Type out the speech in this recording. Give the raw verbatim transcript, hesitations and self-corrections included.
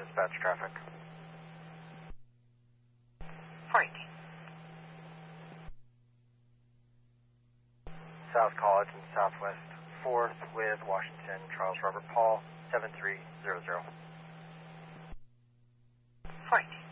dispatch traffic. Frank. South College and Southwest fourth with Washington, Charles Robert Paul, seven three zero zero. Frank.